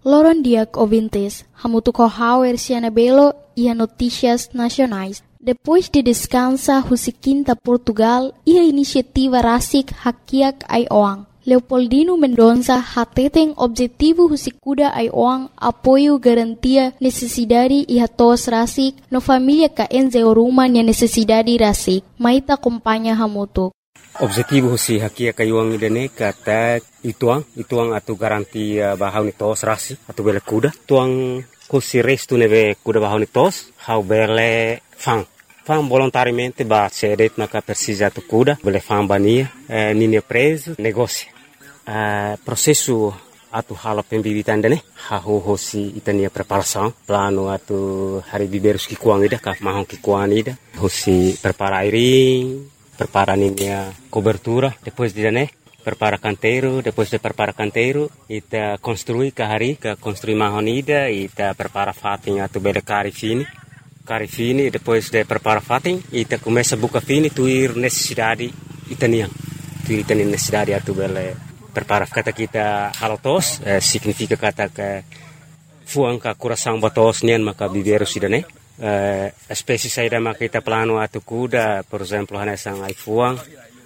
Loron Diak ouvintes, hamutuco hauer Cianabelo e a notícias nacionais. Depois de descansa Husiquinta Portugal e a iniciativa Rasik Hakiak Aioang. Leopoldino Mendonça hateten objetivo Husikuda Aioang apoio garantia necessidade e hatos Rasik no família ka enzeoruma nia necessidade Rasik. Maita acompanha hamutuk. Objetivo si hakia kayuang idane kata ituang atu garantia bahau ni tos rasi atu bele kuda tuang kusi restu neve kuda bahau ni tos hau bele fang volontariamente ba cedet maka persija atu kuda bele fang bania nini preso negócio processo atu hala pembibitan dane hau hosi itania preparação plano atu hari biberus ki kuang ida ka mahong ki kuang ida hosi prepara airing prepara a cobertura, depois de prepara canteiro, depois de prepara canteiro, ita construi kahari, construi mahonida, ita prepara fating atu bele cari fini, depois de prepara fating, ita começa buka fini, tuir necessidade itaniang, tuir itani necessidade atu bele prepara kata kita halotos, significa kata ke fuang ka coração batos nian maka biberu sidane. Espécie saída makita plano atu kuda, por exemplo, hanesang ai fuang,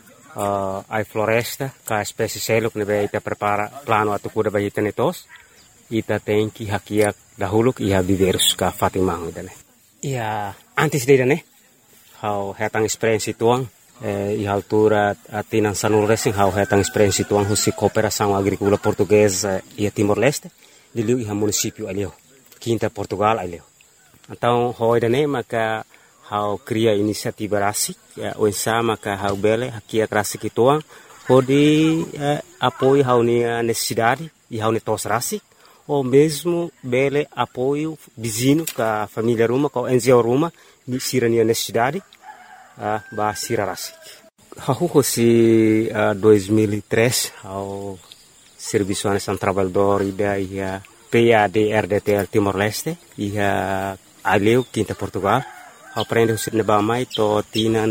ai floresta, ka espécie seluk nebe ita prepara plano atu kuda bagi tenetos, ita tenki hakiak dahuluk iha biberus ka fatimang dane. Ia antes de dane, hau hetang experiência tuang, iha altura atinan sanul racing hau hetang experiência tuang husi cooperação agrícola portuguesa ia Timor-Leste, diliu iha município alio, Quinta Portugal alio. Então, hoi dane maka hau cria inisiativa rasik, oensa maka hau bele hakia rasik ituang, hodi apoio hau nia necessidade e hau netos rasik, ou mesmo bele apoio vizinho ka família ruma, ka NGO ruma, sira nia necessidade, ba sira rasik. Hau hosi 2003, hau Serviço Nacional Trabalhador ida ia PAD-RDTL Timor-Leste, ia aleu Quinta Portugal, aprende o cinema mais to tina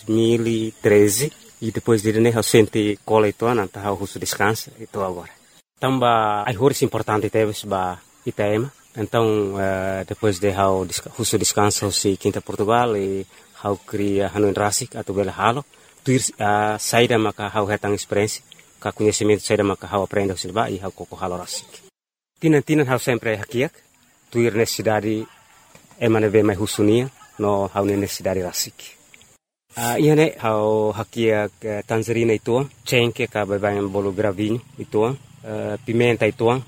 2013 e depois de né sente cola itu nanta hau husu descansa itu agora. Tamba ai horas importante teve ba Itaema. Então depois de hau husu descansa si Quinta Portugal e hau cria hanu rasik atau bela halo, tuir saída maka hau hetang experiência, ka conhecimento saída maka hau aprende o cinema e hau koko halo rasik. Tinan hau sempre hakiak, tuir necessidade emane be mai husunia no hau necessidade rasik. Iane hau hakiak tangerina ituang, cengke ka babayan bolo gravinho ituang, pimenta ituang,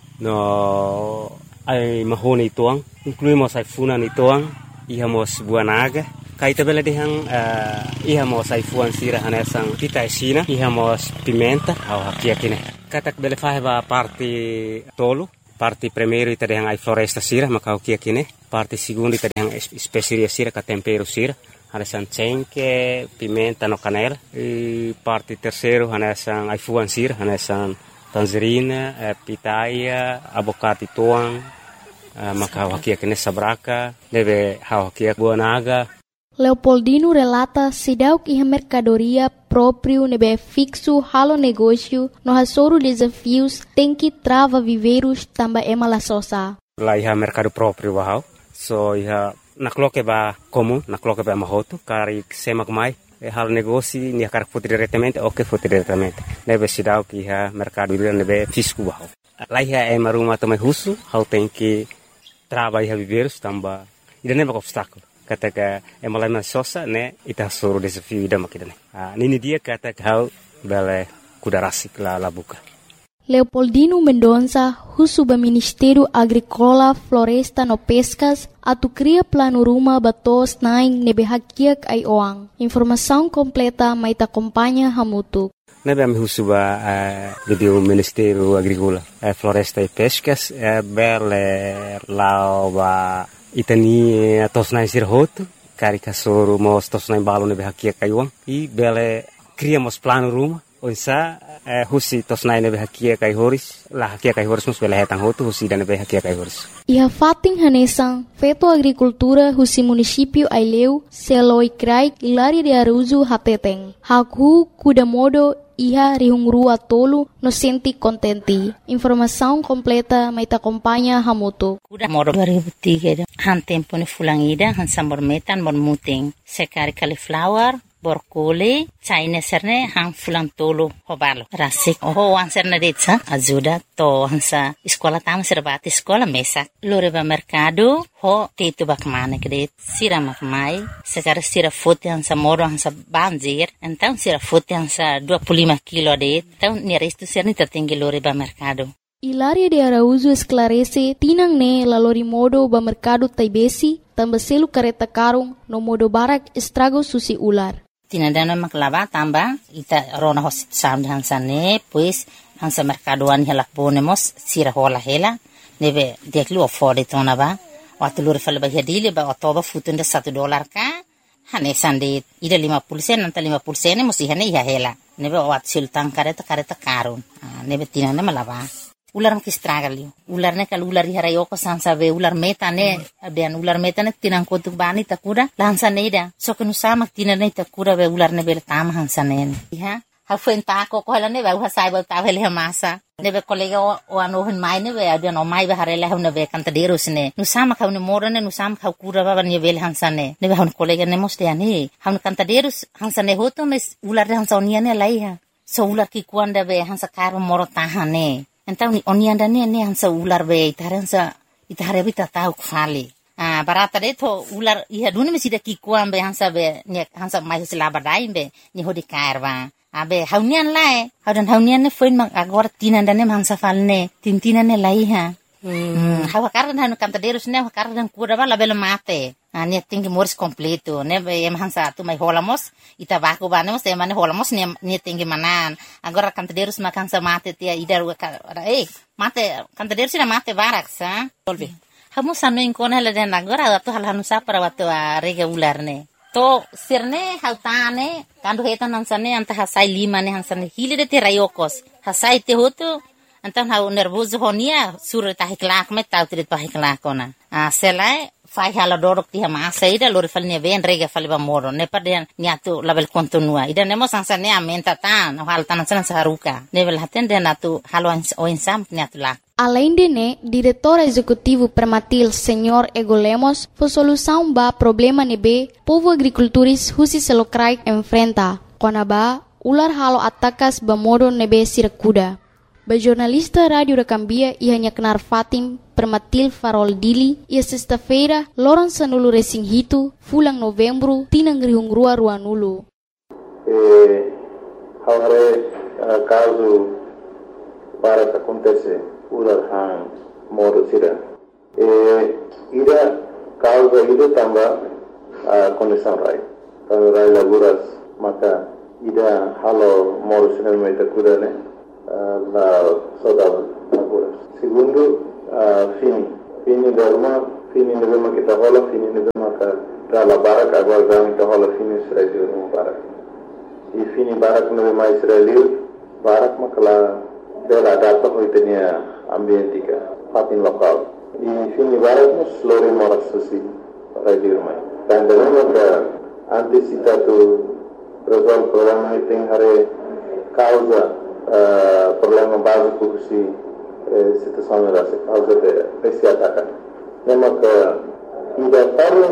no ai mahone ituang, incluímos ai funan ituang, ihamos buanaga, kaita bela dehang ihamos ai fuan sira hanesang pita esina, ihamos pimenta hau hakiak ine. Katak bele faheba parte tolo, parte primeiro ita dehang ai floresta sira maka hakiak ine. Parte segundo ita dehang especiaria sira ka tempero sira, hanesang cengke, pimenta no canela. E parte terceiro hanesang ai fuan sira, hanesang tangerina, pitaya, abocate tuang, maka hakiak ine sabraka, deve hakiak buanaga. Leopoldino relata sidauk iha mercadoria próprio nebe fixo halo negócio no hasoro desafios tem que trava viveiros tamba ema la sosa. Lá iha mercado próprio bahau, so iha nakloke ba comum, nakloke ba mahoto, kari semak mai, halo negócio nia kar foto diretamente, ok foto diretamente. Nebe sidauk iha mercado nebe fisco bahau. Lá iha ema rumah tamai husu, hau tem que trava iha viveiros tamba, ida neba obstáculo. Kata ka emalai sosa ne ita suruh desafio ida makidane. Nini dia kata hau bele kuda rasik la buka. Leopoldino Mendonça, husuba Ministério Agrícola, Floresta no Pescas, atu cria plano ruma batos naing nebe hakiak Aioang. Informação completa maita acompanha hamutu. Nebe ami husuba do Ministério Agrícola, Floresta e Pescas, bele lao ba itani tosnai sirhoto, cari kasoro mos tosnai balo nebe hakia kayuang, e bele criamos plano ruma, Onsa husi tosnai nebe hakia kai horis la hakia kai horis mus bela hetang hotu husi dan nebe hakia kai horis. Iha fating hanesang feto agricultura husi município Aileu seloi krai Hilaria de Araújo hateteng. Haku kuda modo iha rihungrua tolu no senti contenti. Informação completa mai acompanha hamoto. Kuda modo 2003 han tempo ni fulangida han sambor metan bon muting. Sekari cauliflower borkole China serne hang fulang tolo hobalo rasik oho wan serne detsa ajuda to hansa sekolah tama serbati sekolah mesak loreba mercado ho tetu bakmane kede sira makmai sekarang sira foto hansa moro hansa banjir então sira foto hansa 25 kilo de então ni resto serni tertinggi loreba mercado. Hilaria de Araújo esclarece tinang ne lalori modo ba mercado taibesi tambah selu kareta karung no modo barak estrago susi ular. Tinadana maklava tamba ita rona hosit sam hansane pues hansa mercadoan hela ponemos sira hola hela neve deklu afford tona ba watulur fal ba hedile ba otoba futunda $1 ka hane sande ida 50% nanta 50% musi hane ya hela neve wat sultan kareta karun neve tinana malava ular mak istragali ular ne kal ular hara yoko sansa ve ular metane ben ular metane tinang kotuk bani takura lansa neida so kenu sama tinane takura ve ular ne bel tam hansa ne ha ha fen ta ko hala ne va sai ba ta vele masa ne be kolega o ano hen mai ne ve adia no mai ba hare la ne ve kanta deros ne nu sama ka ne morane nu sama ka kura ba ne vel hansa ne ve han kolega ne moste ani han kanta deros hansa ne hoto mes ular hansa oniane lai ha so ular ki kuanda ve hansa karo moro tahane. Então oni anda ne hansa ular be itare bita tau khali barata de to ular iha duni mesida ki kuam be hansa be ne hansa mai sila badai be ni hodi kairwa abe haunian lai haunian ne foin mang agora tinanda ne hansa falne tintina ne lai ha hawa kardan hanu kanta derus ne kardan kura bala bela mate ne tingi moris completo ne em hansa tu mai holamos ita baku banemos e mane holamos ne tingi manan agora kanta derus ma kansa mate tia idar mate kanta derus na mate barak sa tolbi hamu sanu inkona la den agora tu halanu sa para watu rega ular ne to sirne hautane kandu hetan hansane anta hasai lima ne hansane hilide te rayokos hasai te hotu Então hau nervoso honia sura tahiklak met tau trit pahiklak ona. Selai fai hala dorok ti hama saida lori falnya ven rega faliba moro ne paden nyatu label kontinua. Ida nemo sansane amenta tan hal tanan san saruka. Nevel haten den atu halo oinsam nyatu lak. Além de né, diretor executivo permatil Senhor Ego Lemos, foi solução ba problema nebe povo agricultores husi selokrai enfrenta. Konaba ular halo atakas ba modo nebe sirakuda. Ba jornalista Rádio da Cambia ia kenar Fatim Permatil Farol Dili ia sexta-feira loron sanulu resing hitu fulang novembro tinang rihungrua ruanulu. Haware caso para que acontece ular hang modo sira. Ida causa ida tamba condição rai. Kalau rai laguras maka ida halo modo sira meta kuda ne. La saudade agora. Segundo, fini derma kita hola fini derma ka la barak agora gami kita hola fini Israel no barak. E fini barak no mais Israel barak makala bela data hoitenia ambientika fatin lokal. E fini barak no slore moras susi radio mai. Dan derma ka antisipatu resolve problema iting hare causa problema básico que situação era causa de esse ataque. Lembra que